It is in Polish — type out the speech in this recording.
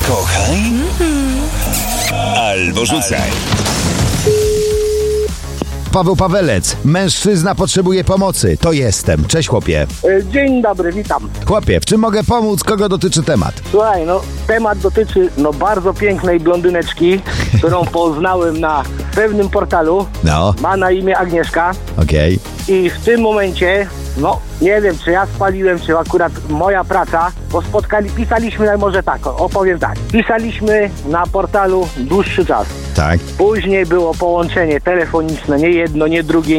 Kochaj albo rzucaj. Paweł Pawelec, mężczyzna potrzebuje pomocy. To jestem. Cześć, chłopie. Dzień dobry, witam. Chłopie, w czym mogę pomóc? Kogo dotyczy temat? Słuchaj, temat dotyczy bardzo pięknej blondyneczki, którą poznałem na pewnym portalu. No, Ma na imię Agnieszka okej. i w tym momencie, nie wiem, czy ja spaliłem, czy akurat moja praca, bo pisaliśmy, może tak, opowiem tak. Pisaliśmy na portalu dłuższy czas. Tak. Później było połączenie telefoniczne, nie jedno, nie drugie,